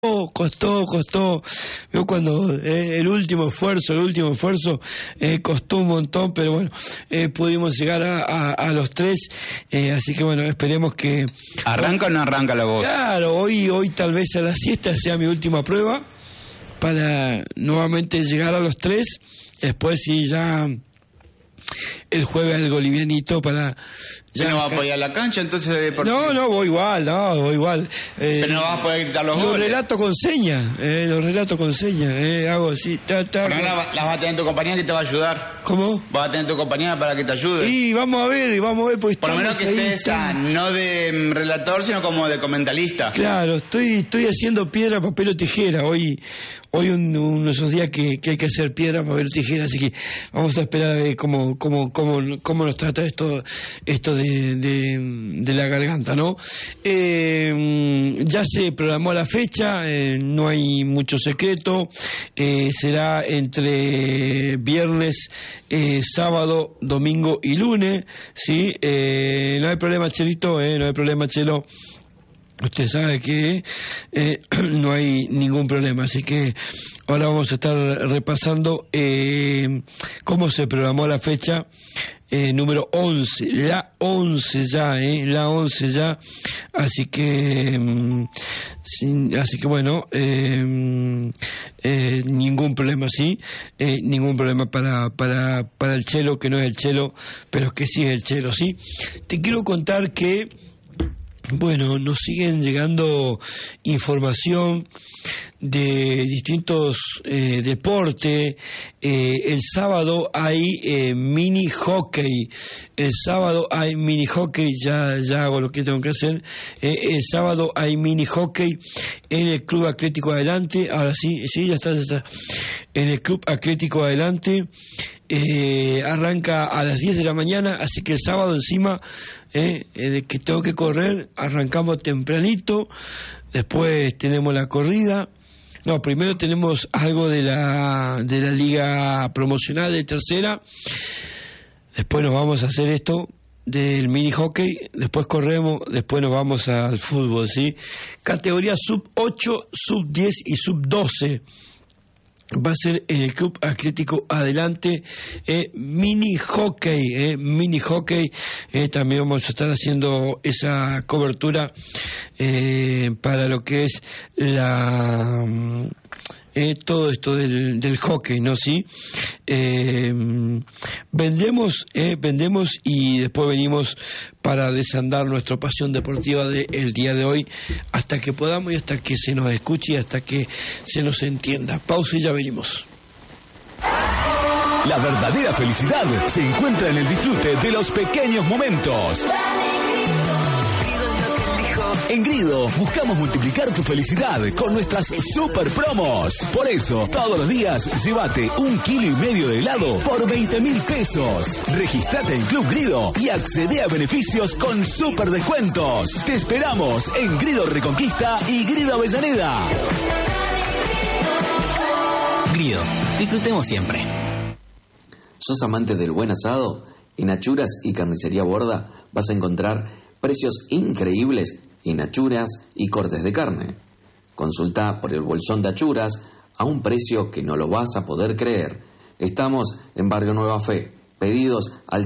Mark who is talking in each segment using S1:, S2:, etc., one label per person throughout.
S1: Costó. Yo cuando el último esfuerzo costó un montón, pero bueno, pudimos llegar a los tres, así que bueno, esperemos que...
S2: ¿Arranca o no arranca la voz?
S1: Claro, hoy tal vez a la siesta sea mi última prueba para nuevamente llegar a los tres, después sí ya el jueves algo livianito para...
S2: ¿Ya no vas a poder ir a la cancha entonces?
S1: No, voy igual.
S2: Pero no vas a poder gritar los goles.
S1: Lo relato con señas, hago así,
S2: Pero no las vas a tener tu compañera que te va a ayudar.
S1: ¿Cómo?
S2: Vas a tener tu compañera para que te ayude.
S1: Y vamos a ver, pues
S2: por lo menos que estés no de relator, sino como de comentarista.
S1: Claro, estoy haciendo piedra, papel o tijera. Hoy unos días que hay que hacer piedra, papel o tijera, así que vamos a esperar a ver cómo nos trata esto de la garganta, ¿no? Ya se programó la fecha, no hay mucho secreto, será entre viernes, sábado, domingo y lunes, ¿sí? No hay problema, Chelito, no hay problema, Chelo. Usted sabe que no hay ningún problema, así que ahora vamos a estar repasando cómo se programó la fecha número 11, la 11 ya, así que bueno, ningún problema, ¿sí? Ningún problema para el Chelo, que no es el Chelo, pero que sí es el Chelo, ¿sí? Te quiero contar que bueno, nos siguen llegando información de distintos deportes. El sábado hay mini hockey. Ya hago lo que tengo que hacer. El sábado hay mini hockey en el Club Atlético Adelante. Ahora sí, ya está. En el Club Atlético Adelante. Arranca a las 10 de la mañana, así que el sábado encima de que tengo que correr, arrancamos tempranito, después tenemos la corrida. No, primero tenemos algo de la liga promocional de tercera, después nos vamos a hacer esto del mini hockey, después corremos, después nos vamos al fútbol, ¿sí? Categoría sub 8, sub 10 y sub 12. Va a ser en el Club Atlético Adelante mini hockey, también vamos a estar haciendo esa cobertura para lo que es todo esto del hockey, ¿no? Sí, vendemos y después venimos para desandar nuestra pasión deportiva del día de hoy hasta que podamos y hasta que se nos escuche y hasta que se nos entienda. Pausa y ya venimos.
S3: La verdadera felicidad se encuentra en el disfrute de los pequeños momentos. En Grido buscamos multiplicar tu felicidad con nuestras super promos. Por eso, todos los días, llévate 1,5 kilos de helado por 20.000 pesos. Registrate en Club Grido y accede a beneficios con super descuentos. Te esperamos en Grido Reconquista y Grido Avellaneda.
S4: Grido, disfrutemos siempre.
S5: ¿Sos amante del buen asado? En Achuras y Carnicería Borda vas a encontrar precios increíbles en achuras y cortes de carne. Consulta por el bolsón de achuras a un precio que no lo vas a poder creer. Estamos en Barrio Nueva Fe. Pedidos al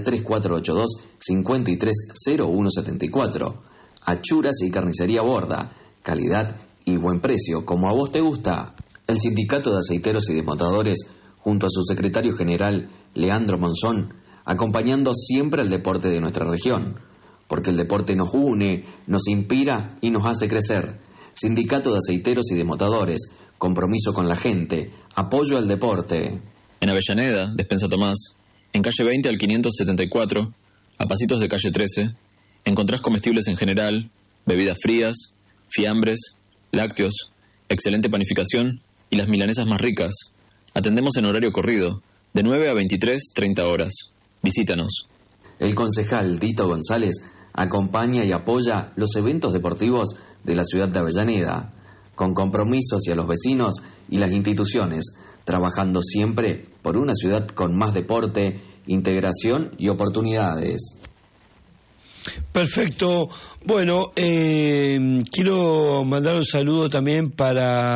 S5: 3482-530174. Achuras y Carnicería Borda. Calidad y buen precio, como a vos te gusta. El Sindicato de Aceiteros y Desmontadores, junto a su secretario general, Leandro Monzón, acompañando siempre al deporte de nuestra región. Porque el deporte nos une, nos inspira y nos hace crecer. Sindicato de Aceiteros y Desmontadores, compromiso con la gente, apoyo al deporte.
S6: En Avellaneda, Despensa Tomás, en calle 20 al 574, a pasitos de calle 13, encontrás comestibles en general, bebidas frías, fiambres, lácteos, excelente panificación y las milanesas más ricas. Atendemos en horario corrido, de 9 a 23:30 horas. Visítanos.
S5: El concejal Dito González acompaña y apoya los eventos deportivos de la ciudad de Avellaneda, con compromiso hacia los vecinos y las instituciones, trabajando siempre por una ciudad con más deporte, integración y oportunidades.
S1: Perfecto. Bueno, quiero mandar un saludo también para